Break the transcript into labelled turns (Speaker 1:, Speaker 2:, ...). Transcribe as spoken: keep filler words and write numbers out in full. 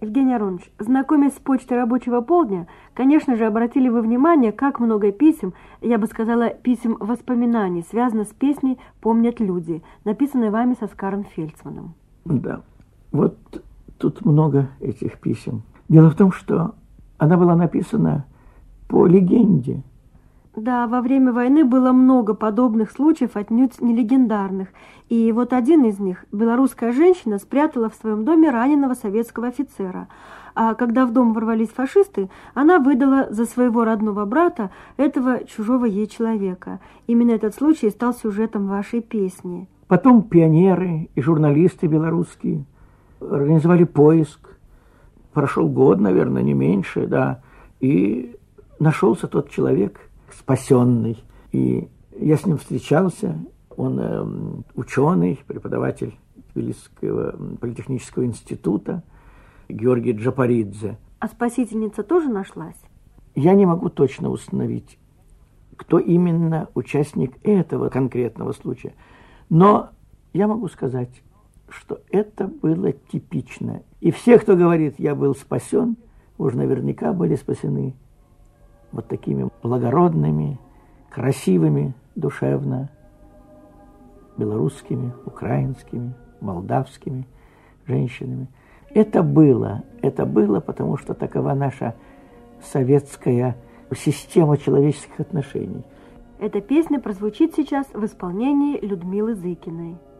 Speaker 1: Евгений Аронович, знакомясь с почтой рабочего полдня, конечно же, обратили вы внимание, как много писем, я бы сказала, писем воспоминаний, связано с песней «Помнят люди», написанной вами с Оскаром Фельдсманом.
Speaker 2: Да, вот тут много этих писем. Дело в том, что она была написана по легенде.
Speaker 1: Да, во время войны было много подобных случаев, отнюдь не легендарных. И вот один из них, белорусская женщина спрятала в своем доме раненого советского офицера. А когда в дом ворвались фашисты, она выдала за своего родного брата этого чужого ей человека. Именно этот случай стал сюжетом вашей песни.
Speaker 2: Потом пионеры и журналисты белорусские организовали поиск. Прошел год, наверное, не меньше, да, и нашелся тот человек, спасенный. И я с ним встречался. Он э, ученый, преподаватель Тбилисского политехнического института, Георгий Джапаридзе.
Speaker 1: А спасительница тоже нашлась?
Speaker 2: Я не могу точно установить, кто именно участник этого конкретного случая. Но я могу сказать, что это было типично. И все, кто говорит, я был спасен, уж наверняка были спасены вот такими благородными, красивыми, душевно, белорусскими, украинскими, молдавскими женщинами. Это было, это было, потому что такова наша советская система человеческих отношений.
Speaker 1: Эта песня прозвучит сейчас в исполнении Людмилы Зыкиной.